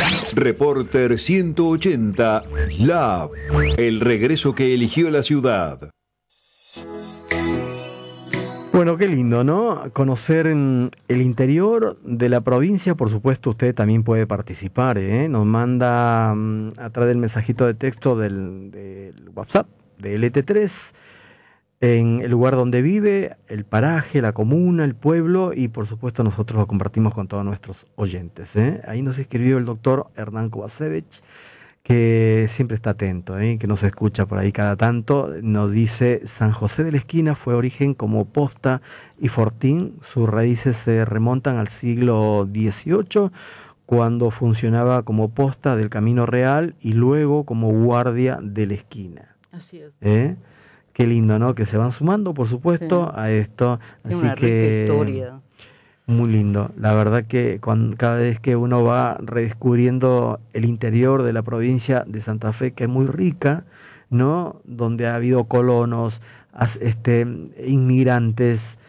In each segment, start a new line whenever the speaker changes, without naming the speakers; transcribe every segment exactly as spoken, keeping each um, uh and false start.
Reporter ciento ochenta, Lab, el regreso que eligió la ciudad.
Bueno, qué lindo, ¿no? Conocer en el interior de la provincia. Por supuesto, usted también puede participar, ¿eh? Nos manda um, a través del mensajito de texto del, del WhatsApp de L T tres, en el lugar donde vive, el paraje, la comuna, el pueblo, y por supuesto nosotros lo compartimos con todos nuestros oyentes, ¿eh? Ahí nos escribió el doctor Hernán Kovacevic, que siempre está atento, ¿eh? Que nos escucha por ahí cada tanto. Nos dice: San José de la Esquina fue origen como posta y fortín. Sus raíces se remontan al siglo dieciocho, cuando funcionaba como posta del Camino Real y luego como guardia de la esquina.
Así es.
¿Eh? Qué lindo, ¿no? Que se van sumando, por supuesto,
Sí.
a esto.
Es
Así
una
que
rica historia.
muy lindo. La verdad que cuando, cada vez que uno va redescubriendo el interior de la provincia de Santa Fe, que es muy rica, ¿no? Donde ha habido colonos, as, este, inmigrantes,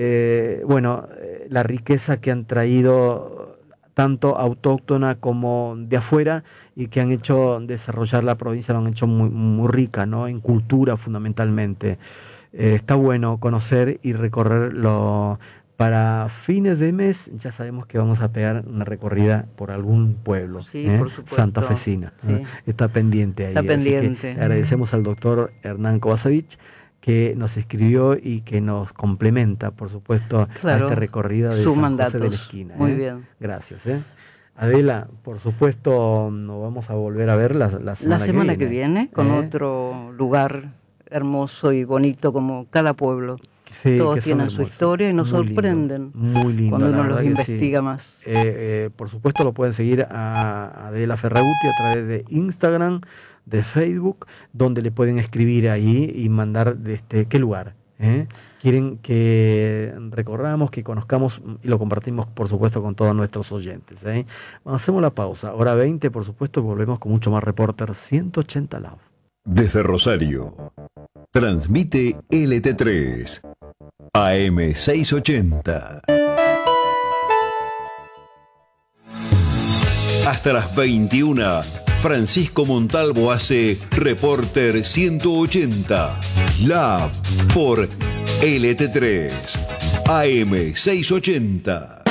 eh, bueno, eh, la riqueza que han traído tanto autóctona como de afuera, y que han hecho desarrollar la provincia, lo han hecho muy, muy rica, ¿no? En cultura fundamentalmente. Eh, está bueno conocer y recorrerlo. Para fines de mes ya sabemos que vamos a pegar una recorrida por algún pueblo,
Sí,
¿eh?
por supuesto.
Santafesina.
Sí.
¿eh? Está pendiente ahí.
Está pendiente.
Así que agradecemos al doctor Hernán Kovacevic, que nos escribió y que nos complementa, por supuesto,
Claro,
a este recorrido de
suman
San José
datos.
de la Esquina.
Muy
¿eh?
bien.
Gracias. ¿eh? Adela, por supuesto, nos vamos a volver a ver la, la semana,
La semana
que viene,
que viene, con
¿eh?
otro lugar hermoso y bonito como cada pueblo.
Sí,
Todos
que son
tienen su
hermosos.
historia y nos
Muy
sorprenden
lindo, muy lindo,
cuando
la
uno los
verdad que
investiga
sí.
más.
Eh, eh, por supuesto lo pueden seguir a Adela Ferraguti a través de Instagram, de Facebook, donde le pueden escribir ahí y mandar de este, qué lugar ¿eh? quieren que recorramos, que conozcamos, y lo compartimos por supuesto con todos nuestros oyentes. ¿eh? Bueno, hacemos la pausa, hora veinte, por supuesto, volvemos con mucho más Reporter ciento ochenta Lab.
Desde Rosario, transmite L T tres, A M seiscientos ochenta. Hasta las veintiuna, Francisco Montalvo hace Reporter ciento ochenta, Lab, por L T tres, A M seiscientos ochenta.